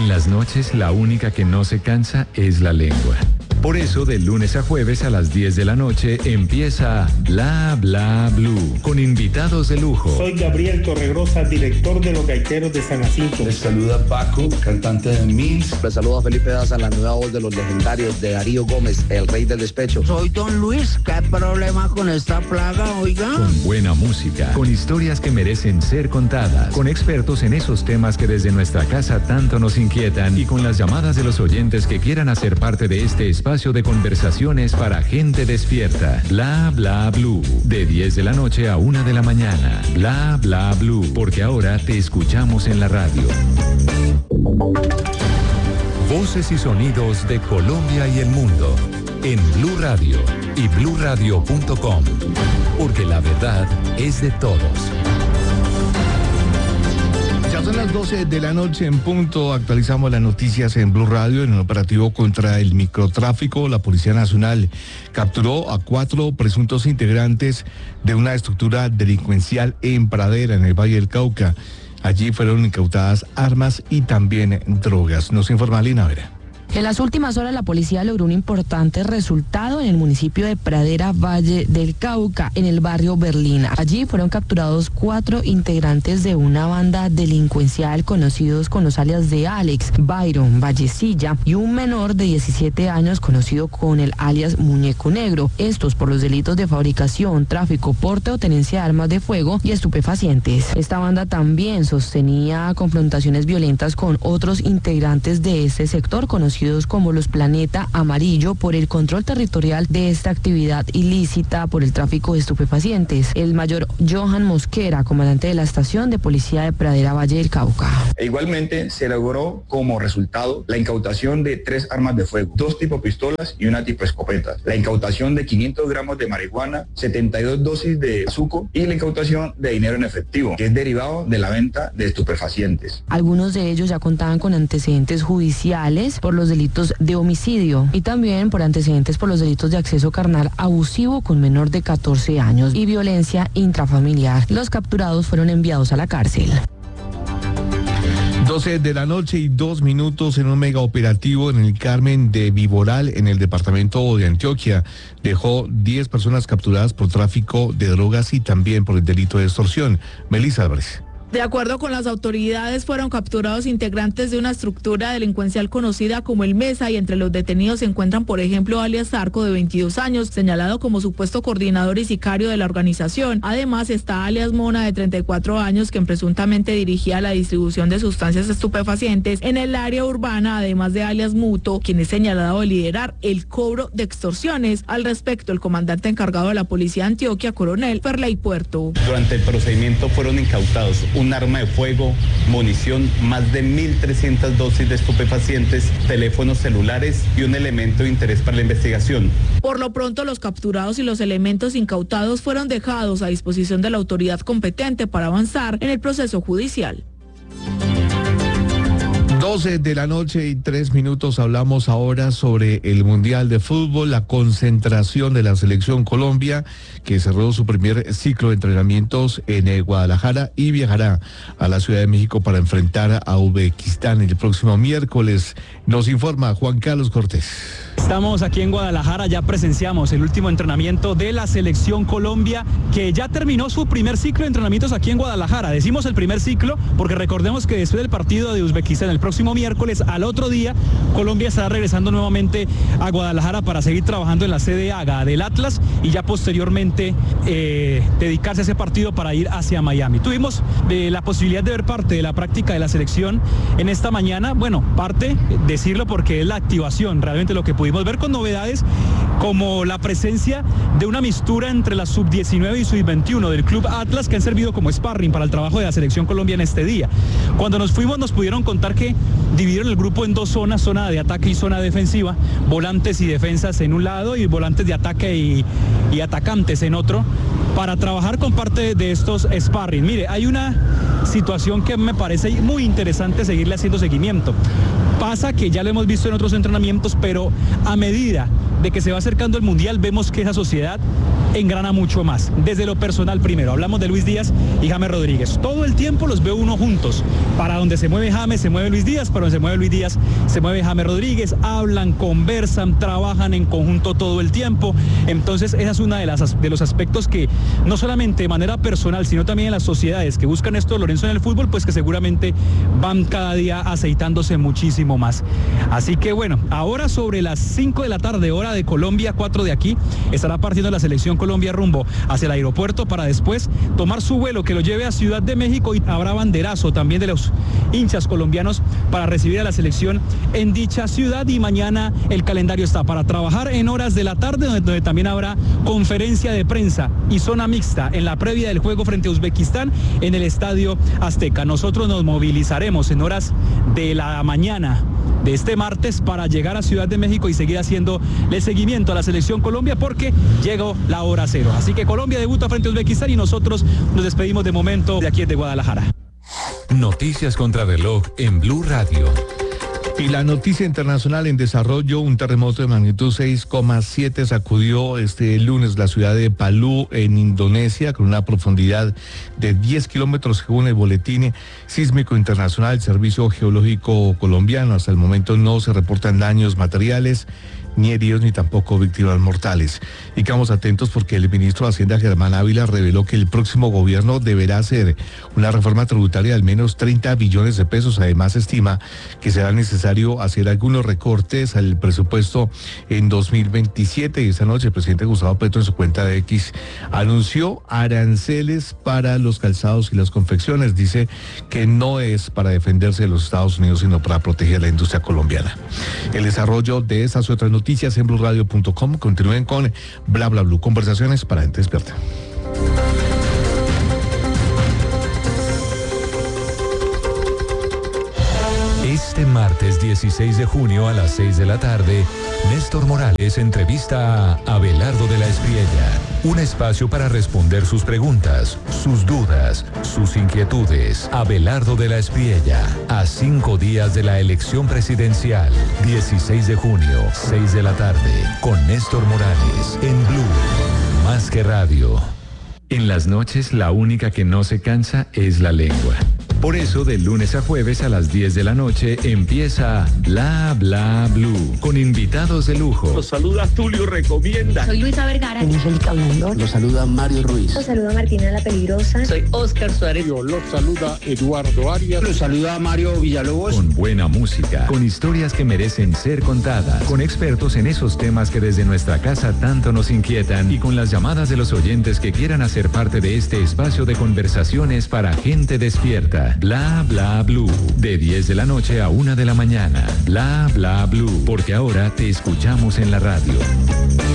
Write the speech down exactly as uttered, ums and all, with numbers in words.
En las noches, la única que no se cansa es la lengua. Por eso, de lunes a jueves a las diez de la noche empieza Bla Bla Blue, con invitados de lujo. Soy Gabriel Torregrosa, director de Los Gaiteros de San Jacinto. Les saluda Paco, cantante de Mills. Les saluda Felipe Daza, la nueva voz de los legendarios de Darío Gómez, el rey del despecho. Soy Don Luis, ¿qué problema con esta plaga, oiga? Con buena música, con historias que merecen ser contadas, con expertos en esos temas que desde nuestra casa tanto nos inquietan y con las llamadas de los oyentes que quieran hacer parte de este espacio de conversaciones para gente despierta. Bla Bla Blue, de diez de la noche a una de la mañana. Bla Bla Blue, porque ahora te escuchamos en la radio. Voces y sonidos de Colombia y el mundo en Blue Radio y blue radio punto com, porque la verdad es de todos. Ya son las doce de la noche en punto. Actualizamos las noticias en Blue Radio. En un operativo contra el microtráfico, la Policía Nacional capturó a cuatro presuntos integrantes de una estructura delincuencial en Pradera, en el Valle del Cauca. Allí fueron incautadas armas y también drogas. Nos informa Lina Vera. En las últimas horas la policía logró un importante resultado en el municipio de Pradera, Valle del Cauca, en el barrio Berlín. Allí fueron capturados cuatro integrantes de una banda delincuencial conocidos con los alias de Alex, Byron, Vallecilla y un menor de diecisiete años conocido con el alias Muñeco Negro. Estos por los delitos de fabricación, tráfico, porte o tenencia de armas de fuego y estupefacientes. Esta banda también sostenía confrontaciones violentas con otros integrantes de este sector conocidos como los Planeta Amarillo por el control territorial de esta actividad ilícita por el tráfico de estupefacientes. El mayor Johan Mosquera, comandante de la estación de policía de Pradera, Valle del Cauca. E igualmente se logró como resultado la incautación de tres armas de fuego, dos tipo pistolas y una tipo escopeta, la incautación de quinientos gramos de marihuana, setenta y dos dosis de azúcar y la incautación de dinero en efectivo, que es derivado de la venta de estupefacientes. Algunos de ellos ya contaban con antecedentes judiciales por los delitos de homicidio y también por antecedentes por los delitos de acceso carnal abusivo con menor de catorce años y violencia intrafamiliar. Los capturados fueron enviados a la cárcel. doce de la noche y dos minutos en un mega operativo en el Carmen de Viboral, en el departamento de Antioquia. Dejó diez personas capturadas por tráfico de drogas y también por el delito de extorsión. Melissa Álvarez. De acuerdo con las autoridades, fueron capturados integrantes de una estructura delincuencial conocida como el Mesa y entre los detenidos se encuentran, por ejemplo, alias Zarco, de veintidós años, señalado como supuesto coordinador y sicario de la organización. Además está alias Mona, de treinta y cuatro años, quien presuntamente dirigía la distribución de sustancias estupefacientes en el área urbana, además de alias Muto, quien es señalado de liderar el cobro de extorsiones. Al respecto, el comandante encargado de la policía de Antioquia, coronel Ferley Puerto. Durante el procedimiento fueron incautados un arma de fuego, munición, más de mil trescientas dosis de estupefacientes, teléfonos celulares y un elemento de interés para la investigación. Por lo pronto, los capturados y los elementos incautados fueron dejados a disposición de la autoridad competente para avanzar en el proceso judicial. doce de la noche y tres minutos. Hablamos ahora sobre el Mundial de Fútbol, la concentración de la Selección Colombia, que cerró su primer ciclo de entrenamientos en Guadalajara y viajará a la Ciudad de México para enfrentar a Uzbekistán el próximo miércoles. Nos informa Juan Carlos Cortés. Estamos aquí en Guadalajara, ya presenciamos el último entrenamiento de la Selección Colombia, que ya terminó su primer ciclo de entrenamientos aquí en Guadalajara. Decimos el primer ciclo porque recordemos que después del partido de Uzbekistán el próximo miércoles, al otro día, Colombia estará regresando nuevamente a Guadalajara para seguir trabajando en la sede AGA del Atlas y ya posteriormente eh, dedicarse a ese partido para ir hacia Miami. Tuvimos eh, la posibilidad de ver parte de la práctica de la selección en esta mañana. Bueno, parte, decirlo porque es la activación, realmente lo que pudimos ver, con novedades como la presencia de una mistura entre la sub diecinueve y sub veintiuno del Club Atlas, que han servido como sparring para el trabajo de la Selección Colombia en este día. Cuando nos fuimos nos pudieron contar que dividieron el grupo en dos zonas, zona de ataque y zona defensiva, volantes y defensas en un lado y volantes de ataque y, y atacantes en otro, para trabajar con parte de estos sparring. Mire, hay una situación que me parece muy interesante seguirle haciendo seguimiento. Pasa que ya lo hemos visto en otros entrenamientos, pero a medida de que se va acercando el Mundial, vemos que esa sociedad engrana mucho más. Desde lo personal primero, hablamos de Luis Díaz y James Rodríguez. Todo el tiempo los veo uno juntos. Para donde se mueve James, se mueve Luis Díaz, para donde se mueve Luis Díaz, se mueve James Rodríguez. Hablan, conversan, trabajan en conjunto todo el tiempo. Entonces, esa es una de las de los aspectos que, no solamente de manera personal, sino también en las sociedades que buscan esto, Lorenzo, en el fútbol, pues que seguramente van cada día aceitándose muchísimo más. Así que bueno, ahora sobre las cinco de la tarde, hora de Colombia, cuatro de aquí, estará partiendo la selección Colombia rumbo hacia el aeropuerto para después tomar su vuelo que lo lleve a Ciudad de México, y habrá banderazo también de los hinchas colombianos para recibir a la selección en dicha ciudad. Y mañana el calendario está para trabajar en horas de la tarde, donde, donde también habrá conferencia de prensa y zona mixta en la previa del juego frente a Uzbekistán en el Estadio Azteca. Nosotros nos movilizaremos en horas de la mañana de este martes para llegar a Ciudad de México y seguir haciendo el seguimiento a la selección Colombia, porque llegó la hora cero. Así que Colombia debuta frente a Uzbekistán y nosotros nos despedimos de momento de aquí de Guadalajara. Noticias contra reloj en Blue Radio. Y la noticia internacional en desarrollo: un terremoto de magnitud seis coma siete sacudió este lunes la ciudad de Palu en Indonesia con una profundidad de diez kilómetros según el boletín sísmico internacional del Servicio Geológico Colombiano. Hasta el momento no se reportan daños materiales, ni heridos, ni tampoco víctimas mortales. Y quedamos atentos porque el ministro de Hacienda, Germán Ávila, reveló que el próximo gobierno deberá hacer una reforma tributaria de al menos treinta billones de pesos. Además, estima que será necesario hacer algunos recortes al presupuesto en dos mil veintisiete. Y esta noche el presidente Gustavo Petro, en su cuenta de X, anunció aranceles para los calzados y las confecciones. Dice que no es para defenderse de los Estados Unidos, sino para proteger la industria colombiana. El desarrollo de estas y otras noticias Noticias en blue radio punto com. Continúen con Bla Bla Blue, conversaciones para gente despierta. Este martes dieciséis de junio a las seis de la tarde, Néstor Morales entrevista a Abelardo de la Espriella. Un espacio para responder sus preguntas, sus dudas, sus inquietudes. Abelardo de la Espriella, a cinco días de la elección presidencial. dieciséis de junio, seis de la tarde, con Néstor Morales, en Blue, más que radio. En las noches, la única que no se cansa es la lengua. Por eso, de lunes a jueves a las diez de la noche empieza Bla Bla Blue, con invitados de lujo. Los saluda Tulio Recomienda. Soy Luisa Vergara. Angélica Blandón. Los saluda Mario Ruiz. Los saluda Martina La Peligrosa. Soy Oscar Suárez. Los saluda Eduardo Arias. Los saluda Mario Villalobos. Con buena música, con historias que merecen ser contadas, con expertos en esos temas que desde nuestra casa tanto nos inquietan, y con las llamadas de los oyentes que quieran hacer parte de este espacio de conversaciones para gente despierta. Bla Bla Blue, de diez de la noche a una de la mañana. Bla Bla Blue, porque ahora te escuchamos en la radio.